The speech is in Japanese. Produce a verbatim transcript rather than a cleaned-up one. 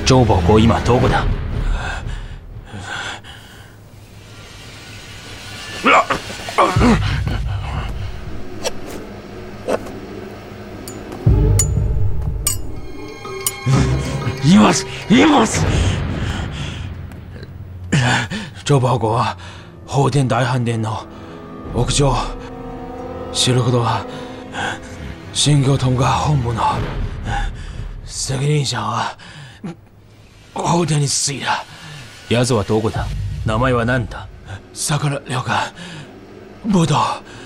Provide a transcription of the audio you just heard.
周保国今どこだ？いますいます。周保国は法殿大飯殿の屋上。知るほどは新行友が本部の責任者は法殿についた。奴はどこだ？名前は何だ？桜旅館武道。